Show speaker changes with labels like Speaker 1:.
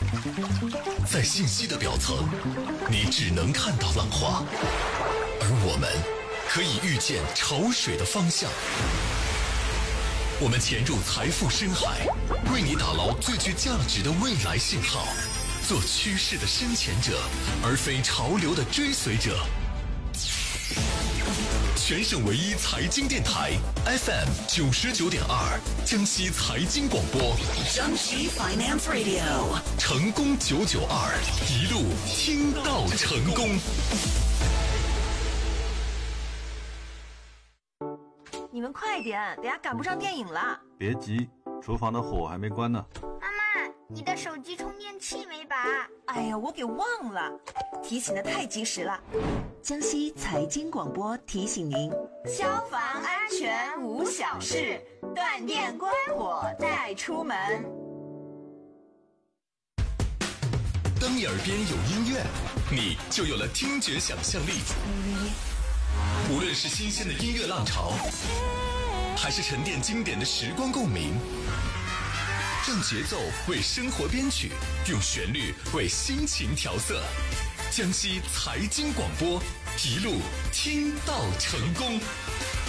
Speaker 1: 在信息的表层，你只能看到浪花，而我们可以预见潮水的方向。我们潜入财富深海，为你打捞最具价值的未来信号，做趋势的深潜者，而非潮流的追随者。全省唯一财经电台 FM 99.2，江西财经广播，
Speaker 2: 江西 Finance Radio，
Speaker 1: 成功992，一路听到成功。
Speaker 3: 你们快点，等下赶不上电影了。
Speaker 4: 别急，厨房的火还没关呢。
Speaker 5: 妈妈，你的手机充电器没拔？
Speaker 3: 哎呀，我给忘了，提醒的太及时了。
Speaker 2: 江西财经广播提醒您：
Speaker 3: 消防安全无小事，断电关火带出门。
Speaker 1: 当你耳边有音乐，你就有了听觉想象力。无论是新鲜的音乐浪潮，还是沉淀经典的时光共鸣，让节奏为生活编曲，用旋律为心情调色。江西财经广播，一路听到成功。